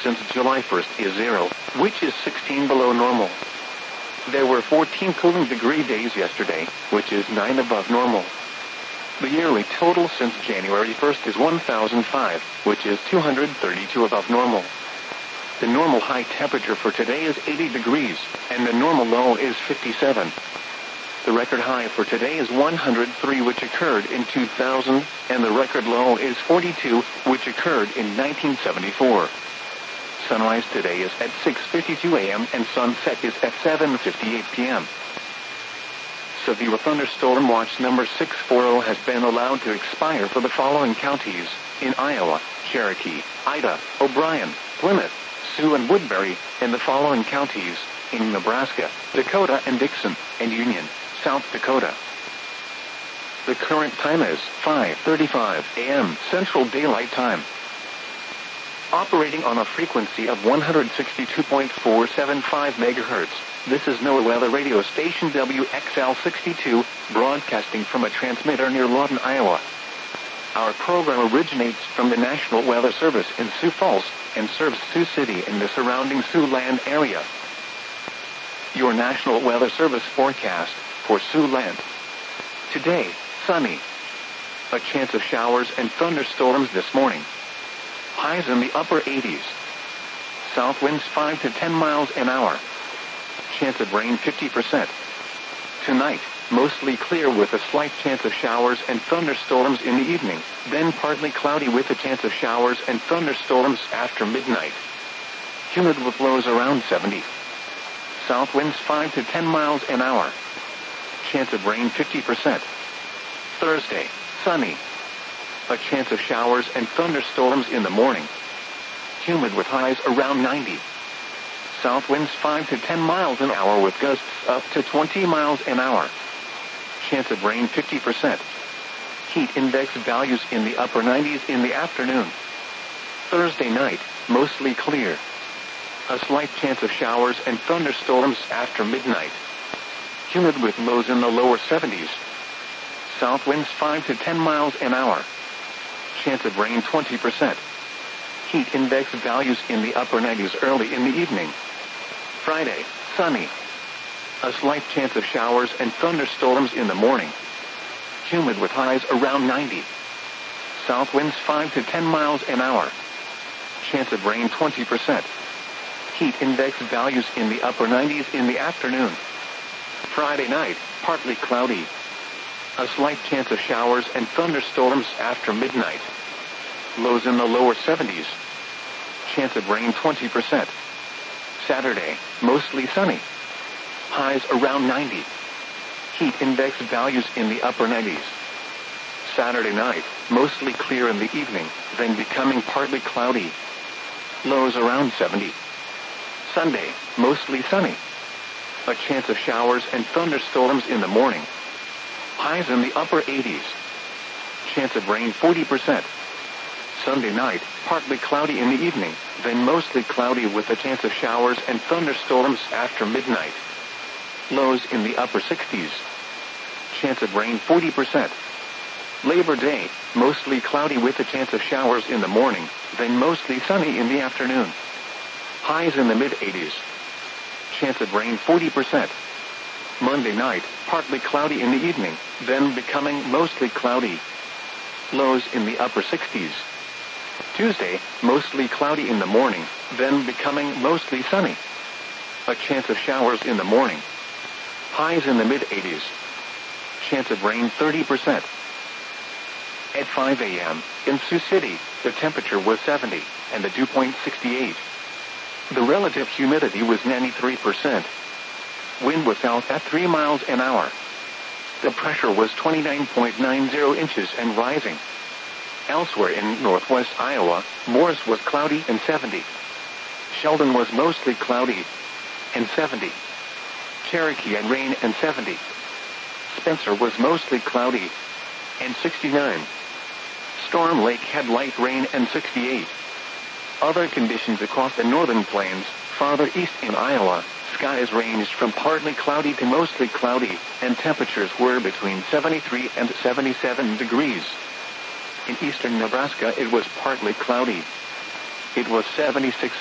since July 1st is 0, which is 16 below normal. There were 14 cooling degree days yesterday, which is 9 above normal. The yearly total since January 1st is 1005, which is 232 above normal. The normal high temperature for today is 80 degrees, and the normal low is 57. The record high for today is 103, which occurred in 2000, and the record low is 42, which occurred in 1974. Sunrise today is at 6:52 a.m. and sunset is at 7:58 p.m. Severe thunderstorm watch number 640 has been allowed to expire for the following counties: in Iowa, Cherokee, Ida, O'Brien, Plymouth, Sioux and Woodbury, and the following counties: in Nebraska, Dakota and Dixon, and Union, South Dakota. The current time is 5:35 a.m. Central Daylight Time. Operating on a frequency of 162.475 MHz, this is NOAA Weather Radio Station WXL62, broadcasting from a transmitter near Lawton, Iowa. Our program originates from the National Weather Service in Sioux Falls and serves Sioux City and the surrounding Siouxland area. Your National Weather Service forecast for Siouxland. Today, sunny. A chance of showers and thunderstorms this morning. Highs in the upper 80s. South winds 5 to 10 miles an hour. Chance of rain 50%. Tonight, mostly clear with a slight chance of showers and thunderstorms in the evening, then partly cloudy with a chance of showers and thunderstorms after midnight. Humid with lows around 70. South winds 5 to 10 miles an hour. Chance of rain 50%. Thursday, sunny. A chance of showers and thunderstorms in the morning. Humid with highs around 90. South winds 5 to 10 miles an hour with gusts up to 20 miles an hour. Chance of rain 50%. Heat index values in the upper 90s in the afternoon. Thursday night, mostly clear. A slight chance of showers and thunderstorms after midnight. Humid with lows in the lower 70s. South winds 5 to 10 miles an hour. Chance of rain 20%. Heat index values in the upper 90s early in the evening. Friday, sunny. A slight chance of showers and thunderstorms in the morning. Humid with highs around 90. South winds 5 to 10 miles an hour. Chance of rain 20%. Heat index values in the upper 90s in the afternoon. Friday night, partly cloudy. A slight chance of showers and thunderstorms after midnight. Lows in the lower 70s. Chance of rain 20%. Saturday, mostly sunny. Highs around 90. Heat index values in the upper 90s. Saturday night, mostly clear in the evening, then becoming partly cloudy. Lows around 70. Sunday, mostly sunny. A chance of showers and thunderstorms in the morning. Highs in the upper 80s. Chance of rain 40%. Sunday night, partly cloudy in the evening, then mostly cloudy with a chance of showers and thunderstorms after midnight. Lows in the upper 60s. Chance of rain 40%. Labor Day, mostly cloudy with a chance of showers in the morning, then mostly sunny in the afternoon. Highs in the mid-80s. Chance of rain 40%. Monday night, partly cloudy in the evening, then becoming mostly cloudy. Lows in the upper 60s. Tuesday, mostly cloudy in the morning, then becoming mostly sunny. A chance of showers in the morning. Highs in the mid-80s. Chance of rain 30%. At 5 a.m., in Sioux City, the temperature was 70, and the dew point 68. The relative humidity was 93%. Wind was south at 3 miles an hour. The pressure was 29.90 inches and rising. Elsewhere in northwest Iowa, Morris was cloudy and 70. Sheldon was mostly cloudy and 70. Cherokee had rain and 70. Spencer was mostly cloudy and 69. Storm Lake had light rain and 68. Other conditions across the northern plains, farther east in Iowa, skies ranged from partly cloudy to mostly cloudy, and temperatures were between 73 and 77 degrees. In eastern Nebraska it was partly cloudy. It was 76